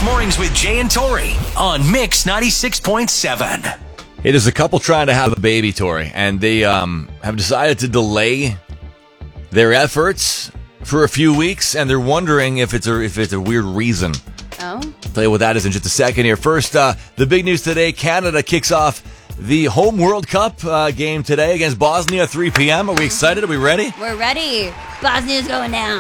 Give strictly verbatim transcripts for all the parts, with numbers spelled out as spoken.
Mornings with Jay and Tori on Mix ninety-six point seven. Hey, there's a couple trying to have a baby, Tori, and they um, have decided to delay their efforts for a few weeks, and they're wondering if it's a if it's a weird reason. Oh. I'll tell you what that is in just a second here. First, uh, the big news today, Canada kicks off the home World Cup uh, game today against Bosnia at three p.m. Are we excited? Are we ready? We're ready. Bosnia's going down.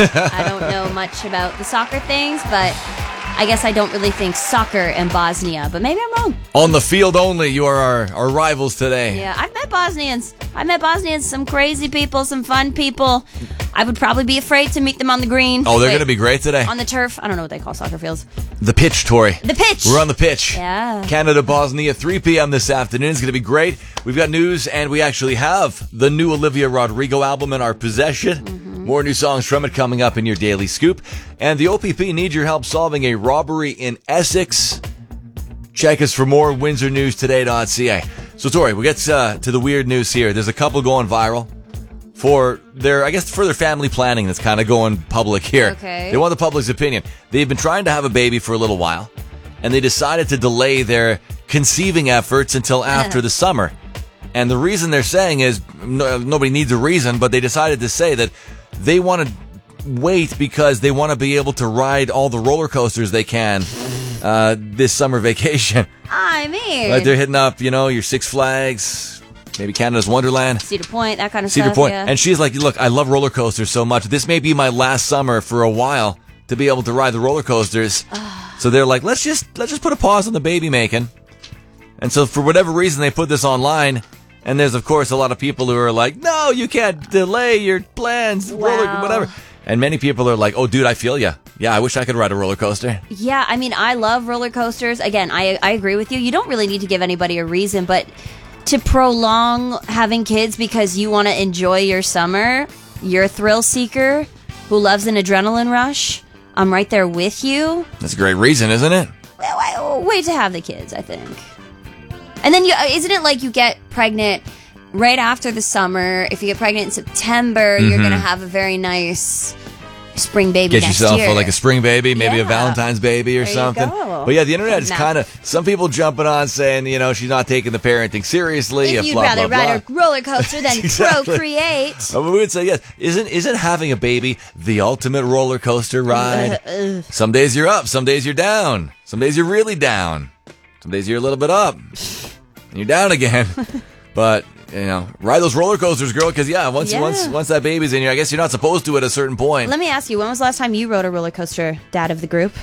I don't know much about the soccer things, but I guess I don't really think soccer and Bosnia, but maybe I'm wrong. On the field only, you are our, our rivals today. Yeah, I've met Bosnians. I've met Bosnians, some crazy people, some fun people. I would probably be afraid to meet them on the green. Oh, they're Wait, going to be great today. on the turf. I don't know what they call soccer fields. The pitch, Tori. The pitch. We're on the pitch. Yeah. Canada, Bosnia, three p.m. this afternoon. It's going to be great. We've got news, and we actually have the new Olivia Rodrigo album in our possession. Mm-hmm. More new songs from it coming up in your Daily Scoop. And the O P P needs your help solving a robbery in Essex. Check us for more windsor news today dot c a. So, Tori, we get uh, to the weird news here. There's a couple going viral for their, I guess, for their family planning that's kind of going public here. Okay. They want the public's opinion. They've been trying to have a baby for a little while, and they decided to delay their conceiving efforts until after the summer. And the reason they're saying is, no, nobody needs a reason, but they decided to say that they want to wait because they want to be able to ride all the roller coasters they can uh, this summer vacation. I mean. Like they're hitting up, you know, your Six Flags, maybe Canada's Wonderland. Cedar Point, that kind of Cedar stuff. Point. Yeah. And she's like, look, I love roller coasters so much. This may be my last summer for a while to be able to ride the roller coasters. So they're like, let's just let's just put a pause on the baby making. And so for whatever reason, they put this online. And there's, of course, a lot of people who are like, no, you can't delay your plans, Wow. roller, whatever. And many people are like, oh, dude, I feel ya. Yeah, I wish I could ride a roller coaster. Yeah, I mean, I love roller coasters. Again, I, I agree with you. You don't really need to give anybody a reason, but to prolong having kids because you want to enjoy your summer, you're a thrill seeker who loves an adrenaline rush. I'm right there with you. That's a great reason, isn't it? Wait, wait, wait to have the kids, I think. And then, you, isn't it like you get pregnant right after the summer? If you get pregnant in September, mm-hmm. you're going to have a very nice spring baby Get next yourself year. a, like a spring baby, maybe Yeah. a Valentine's baby or There you something. go. But yeah, the internet is Now- kind of, some people jumping on saying, you know, she's not taking the parenting seriously. If you'd blah, rather blah, ride blah. a roller coaster than Exactly. procreate. Uh, we would say yes. Isn't isn't having a baby the ultimate roller coaster ride? Some days you're up, some days you're down, some days you're really down, some days you're a little bit up, and you're down again. But you know, ride those roller coasters, girl. Because yeah, once Yeah. once once that baby's in you, I guess you're not supposed to at a certain point. Let me ask you, when was the last time you rode a roller coaster, dad of the group?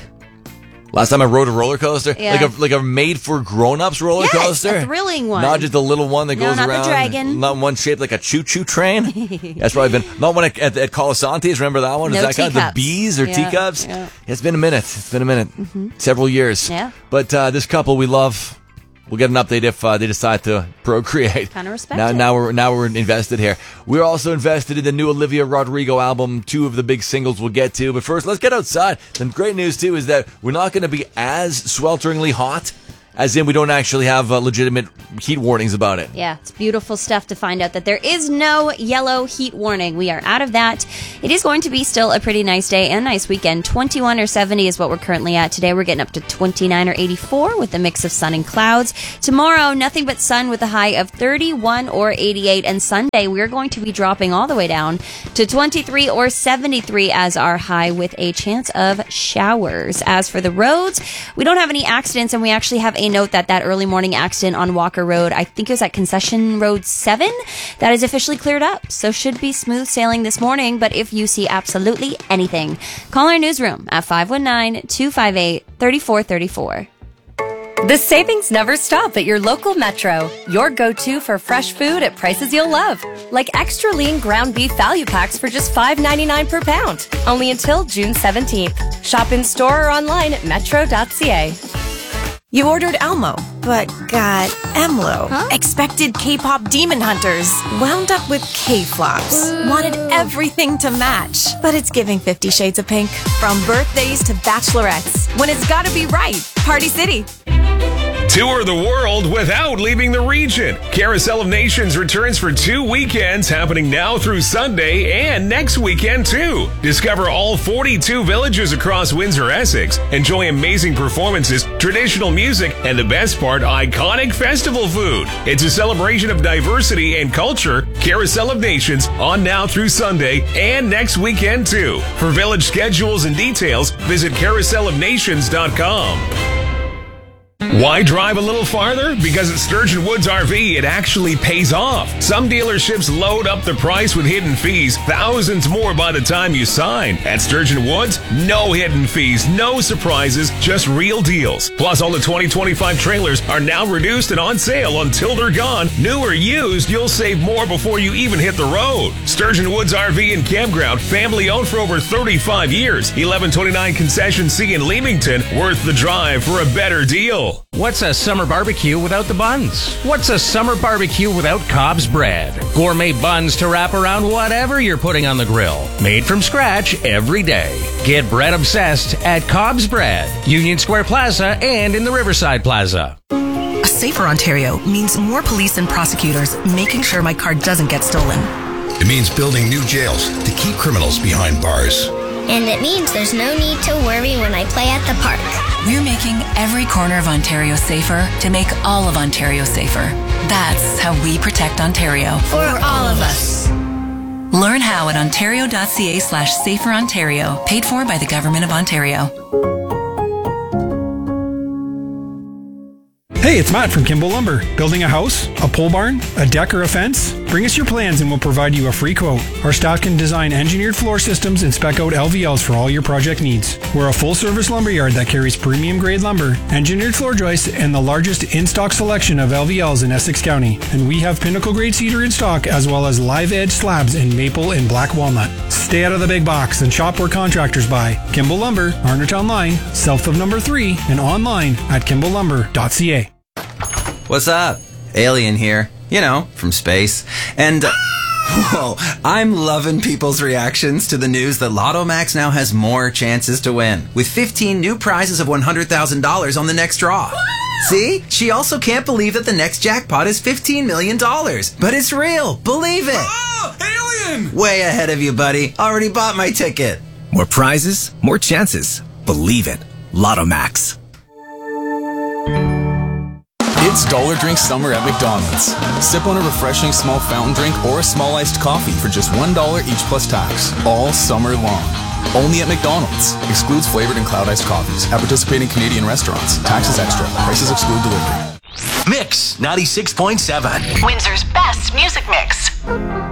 Last time I rode a roller coaster, Yeah. like a like a made for grown ups roller Yes, coaster, a thrilling one. not just a little one that No, goes not the around. dragon. Not one shaped like a choo choo train. That's probably been not one at, at, at Colasantes. Remember that one? Is No that kind of the teacups. bees or Yeah, teacups? yeah. It's been a minute. It's been a minute. Mm-hmm. Several years. Yeah. But uh, this couple we love. We'll get an update if uh, they decide to procreate. Kinda respect now, it. Now we're now we're invested here. We're also invested in the new Olivia Rodrigo album. Two of the big singles we'll get to. But first, let's get outside. The great news too is that we're not going to be as swelteringly hot, as in we don't actually have uh, legitimate heat warnings about it. Yeah, it's beautiful stuff to find out that there is no yellow heat warning. We are out of that. It is going to be still a pretty nice day and nice weekend. twenty-one or seventy is what we're currently at. Today we're getting up to twenty-nine or eighty-four with a mix of sun and clouds. Tomorrow, nothing but sun with a high of thirty-one or eighty-eight. And Sunday, we're going to be dropping all the way down to twenty-three or seventy-three as our high with a chance of showers. As for the roads, we don't have any accidents, and we actually have a note that that early morning accident on Walker Road, I think it was at Concession Road seven, that is officially cleared up. So should be smooth sailing this morning, but if you see absolutely anything, call our newsroom at five one nine, two five eight, three four three four. The savings never stop at your local Metro. Your go-to for fresh food at prices you'll love. Like extra lean ground beef value packs for just five ninety-nine per pound. Only until June seventeenth. Shop in store or online at metro dot c a. You ordered Elmo, but got Emlo. Huh? Expected K-pop demon hunters. Wound up with K-flops. Wanted everything to match. But it's giving Fifty Shades of Pink. From birthdays to bachelorettes. When it's gotta be right. Party City. Tour the world without leaving the region. Carousel of Nations returns for two weekends happening now through Sunday and next weekend too. Discover all forty-two villages across Windsor, Essex. Enjoy amazing performances, traditional music, and the best part, iconic festival food. It's a celebration of diversity and culture. Carousel of Nations on now through Sunday and next weekend too. For village schedules and details, visit carousel of nations dot com. Why drive a little farther? Because at Sturgeon Woods R V, it actually pays off. Some dealerships load up the price with hidden fees, thousands more by the time you sign. At Sturgeon Woods, no hidden fees, no surprises, just real deals. Plus, all the twenty twenty-five trailers are now reduced and on sale until they're gone. New or used, you'll save more before you even hit the road. Sturgeon Woods R V and Campground, family owned for over thirty-five years. eleven twenty-nine Concession C in Leamington, worth the drive for a better deal. What's a summer barbecue without the buns? What's a summer barbecue without Cobb's bread? Gourmet buns to wrap around whatever you're putting on the grill. Made from scratch every day. Get bread obsessed at Cobb's Bread, Union Square Plaza, and in the Riverside Plaza. A safer Ontario means more police and prosecutors making sure my car doesn't get stolen. It means building new jails to keep criminals behind bars. And it means there's no need to worry when I play at the park. We're making every corner of Ontario safer to make all of Ontario safer. That's how we protect Ontario. For all of us. Learn how at ontario.ca slash safer Ontario. Paid for by the Government of Ontario. Hey, it's Matt from Kimball Lumber. Building a house, a pole barn, a deck, or a fence? Bring us your plans and we'll provide you a free quote. Our staff can design engineered floor systems and spec out L V Ls for all your project needs. We're a full-service lumberyard that carries premium-grade lumber, engineered floor joists, and the largest in-stock selection of L V Ls in Essex County. And we have pinnacle-grade cedar in stock, as well as live-edge slabs in maple and black walnut. Stay out of the big box and shop where contractors buy. Kimball Lumber, Arnertown Line, south of number three, and online at kimball lumber dot c a. What's up? Alien here. You know, from space. And, uh, whoa, I'm loving people's reactions to the news that Lotto Max now has more chances to win, with fifteen new prizes of one hundred thousand dollars on the next draw. See? She also can't believe that the next jackpot is fifteen million dollars. But it's real. Believe it. Oh, Alien! Way ahead of you, buddy. Already bought my ticket. More prizes, more chances. Believe it. Lotto Max. It's Dollar Drink Summer at McDonald's. Sip on a refreshing small fountain drink or a small iced coffee for just one dollar each plus tax, all summer long. Only at McDonald's. Excludes flavored and cloud iced coffees at participating Canadian restaurants. Taxes extra. Prices exclude delivery. Mix ninety-six point seven. Windsor's best music mix.